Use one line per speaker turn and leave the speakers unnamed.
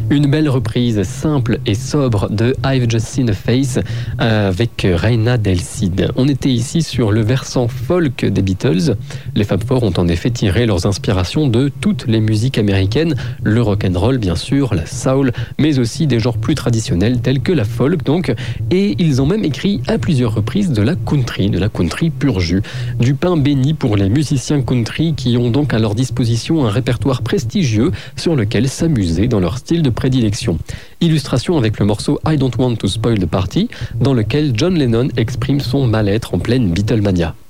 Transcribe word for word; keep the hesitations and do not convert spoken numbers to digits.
Une belle reprise simple et sobre de I've Just Seen a Face avec Reina Del Cid. On était ici sur le versant folk des Beatles. Les Fab Four ont en effet tiré leurs inspirations de toutes les musiques américaines, le rock'n'roll bien sûr, la soul, mais aussi des genres plus traditionnels tels que la folk donc. Et ils ont même écrit à plusieurs reprises de la country, de la country pur jus. Du pain béni pour les musiciens country qui ont donc à leur disposition un répertoire prestigieux sur lequel s'amuser dans leur style de prédilection. Illustration avec le morceau I Don't Want to Spoil the Party, dans lequel John Lennon exprime son mal-être en pleine Beatlemania.